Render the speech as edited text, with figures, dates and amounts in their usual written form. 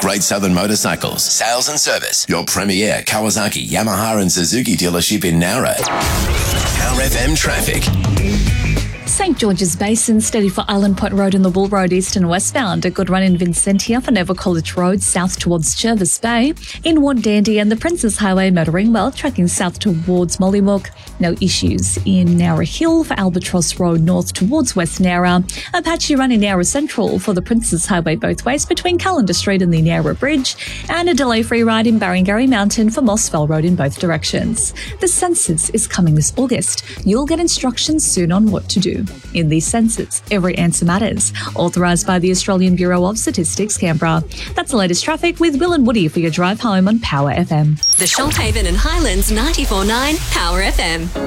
Great Southern Motorcycles, Sales and Service, your premier Kawasaki, Yamaha and Suzuki dealership in Nowra. Power FM traffic. St George's Basin, steady for Island Point Road and the Wool Road east and westbound. A good run in Vincentia for Nova College Road south towards Jervis Bay. In Ward Dandy and the Princess Highway motoring well, tracking south towards Mollymook. No issues in Nowra Hill for Albatross Road north towards West Nowra. A patchy run in Nowra Central for the Princess Highway both ways between Calendar Street and the Nowra Bridge. And a delay-free ride in Barringary Mountain for Mossfell Road in both directions. The census is coming this August. You'll get instructions soon on what to do. In these census, every answer matters. Authorised by the Australian Bureau of Statistics, Canberra. That's the latest traffic with Will and Woody for your drive home on Power FM. The Shoalhaven and Highlands 94.9 Power FM.